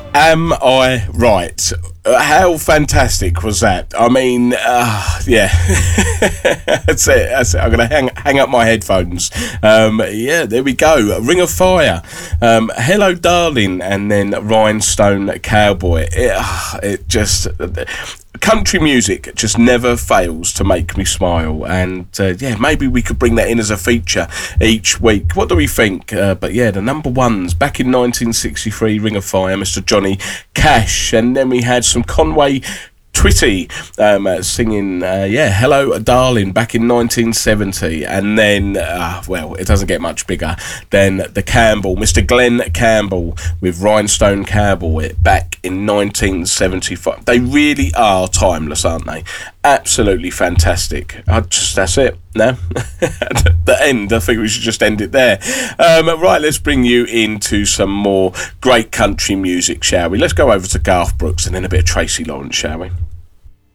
Am I right? How fantastic was that? I mean, yeah, that's it. That's it. I'm gonna hang up my headphones. Yeah, there we go. Ring of Fire, Hello Darling, and then Rhinestone Cowboy. It just country music just never fails to make me smile, and yeah, maybe we could bring that in as a feature each week. What do we think? But yeah, the number ones back in 1963, Ring of Fire, Mr. Johnny Cash, and then we had some Conway Twitty singing yeah, Hello Darling back in 1970, and then well, it doesn't get much bigger than the Campbell, Mr. Glenn Campbell with Rhinestone Cowboy back in 1975. They really are timeless, aren't they? Absolutely fantastic. That's it. No, the end. I think we should just end it there. Right, let's bring you into some more great country music, shall we? Let's go over to Garth Brooks and then a bit of Tracy Lawrence, shall we?